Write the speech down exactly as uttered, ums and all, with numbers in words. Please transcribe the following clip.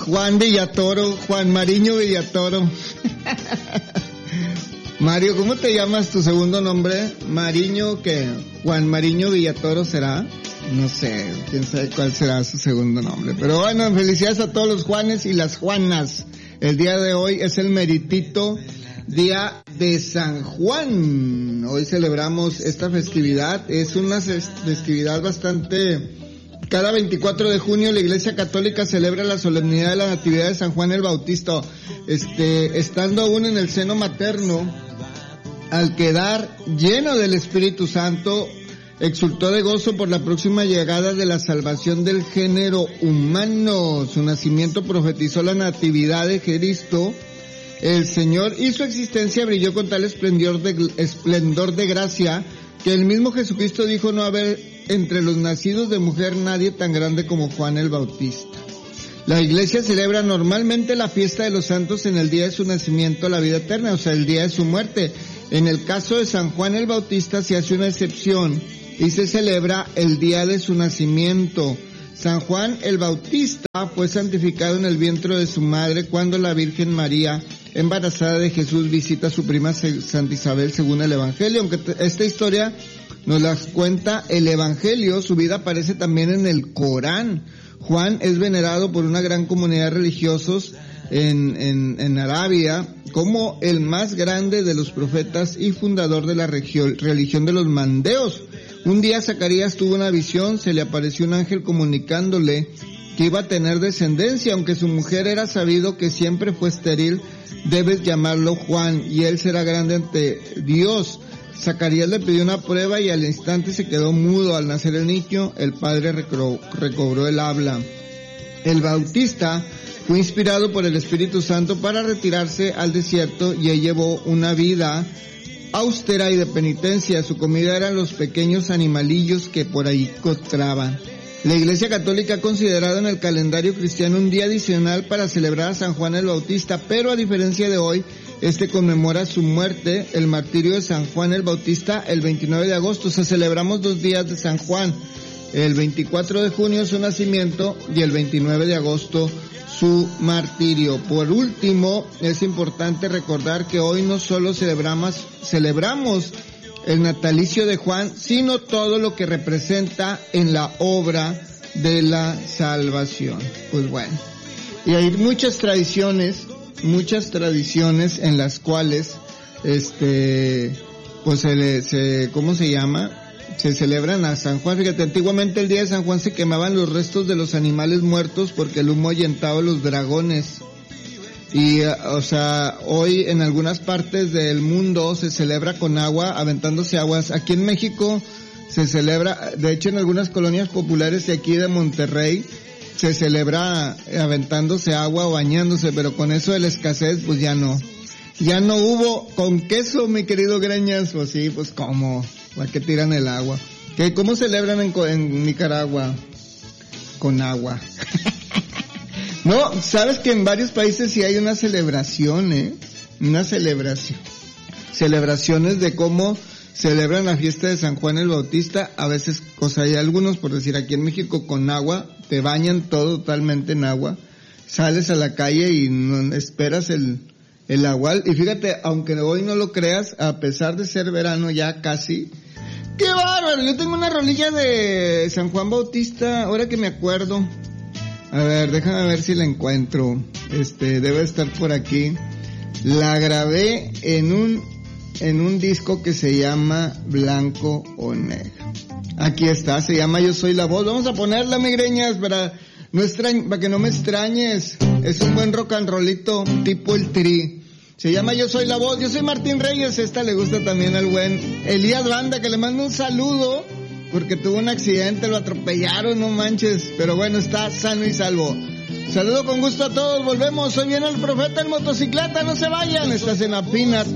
Juan Villatoro, Juan Mariño Villatoro. Mario, ¿cómo te llamas tu segundo nombre? Mariño, ¿qué? Juan Mariño Villatoro será. No sé, quién sabe cuál será su segundo nombre. Pero bueno, felicidades a todos los Juanes y las Juanas. El día de hoy es el meritito Día de San Juan. Hoy celebramos esta festividad. Es una festividad bastante... Cada veinticuatro de junio la Iglesia Católica celebra la solemnidad de la Natividad de San Juan el Bautista. Este, estando aún en el seno materno, al quedar lleno del Espíritu Santo, exultó de gozo por la próxima llegada de la salvación del género humano. Su nacimiento profetizó la natividad de Cristo, el Señor, y su existencia brilló con tal esplendor de, esplendor de gracia que el mismo Jesucristo dijo no haber entre los nacidos de mujer nadie tan grande como Juan el Bautista. La Iglesia celebra normalmente la fiesta de los santos en el día de su nacimiento a la vida eterna, o sea, el día de su muerte. En el caso de San Juan el Bautista se hace una excepción y se celebra el día de su nacimiento. San Juan el Bautista fue santificado en el vientre de su madre cuando la Virgen María, embarazada de Jesús, visita a su prima Santa Isabel según el Evangelio. Aunque esta historia nos la cuenta el Evangelio, su vida aparece también en el Corán. Juan es venerado por una gran comunidad de religiosos en, en, en Arabia como el más grande de los profetas y fundador de la región, religión de los mandeos. Un día Zacarías tuvo una visión, se le apareció un ángel comunicándole que iba a tener descendencia, aunque su mujer era sabido que siempre fue estéril, debes llamarlo Juan y él será grande ante Dios. Zacarías le pidió una prueba y al instante se quedó mudo. Al nacer el niño, el padre recro, recobró el habla. El Bautista fue inspirado por el Espíritu Santo para retirarse al desierto y él llevó una vida austera y de penitencia. Su comida eran los pequeños animalillos que por ahí encontraban. La Iglesia Católica ha considerado en el calendario cristiano un día adicional para celebrar a San Juan el Bautista, pero a diferencia de hoy, este conmemora su muerte, el martirio de San Juan el Bautista, el veintinueve de agosto. O sea, celebramos dos días de San Juan. El veinticuatro de junio su nacimiento y el veintinueve de agosto su martirio. Por último, es importante recordar que hoy no solo celebramos, celebramos el natalicio de Juan, sino todo lo que representa en la obra de la salvación. Pues bueno, y hay muchas tradiciones, muchas tradiciones en las cuales, este, pues se le, se, ¿cómo se llama? Se celebran a San Juan. Fíjate, antiguamente el día de San Juan se quemaban los restos de los animales muertos porque el humo ahuyentaba a los dragones. Y, o sea, hoy en algunas partes del mundo se celebra con agua, aventándose aguas. Aquí en México se celebra, de hecho en algunas colonias populares de aquí de Monterrey, se celebra aventándose agua o bañándose, pero con eso de la escasez, pues ya no. Ya no hubo con queso, mi querido Greñas. Pues sí, pues cómo, ¿a qué tiran el agua? ¿Qué, cómo celebran en, en Nicaragua? Con agua. No, sabes que en varios países sí hay una celebración, ¿eh? Una celebración. Celebraciones de cómo celebran la fiesta de San Juan el Bautista. A veces, o sea, hay algunos, por decir, aquí en México con agua, te bañan todo totalmente en agua. Sales a la calle y no esperas el, el agua. Y fíjate, aunque hoy no lo creas, a pesar de ser verano ya casi, ¡qué bárbaro! Yo tengo una rolilla de San Juan Bautista, ahora que me acuerdo. A ver, déjame ver si la encuentro. Este, debe estar por aquí. La grabé en un, en un disco que se llama Blanco o Negro. Aquí está, se llama Yo Soy la Voz. Vamos a ponerla, migreñas, para no extrañ, para que no me extrañes. Es un buen rock and rollito tipo el Tri. Se llama Yo Soy la Voz. Yo soy Martín Reyes. Esta le gusta también al buen Elías Banda, que le mando un saludo. Porque tuvo un accidente, lo atropellaron, no manches. Pero bueno, está sano y salvo. Saludo con gusto a todos, volvemos. Hoy viene el profeta en motocicleta, no se vayan. Estás en Apina.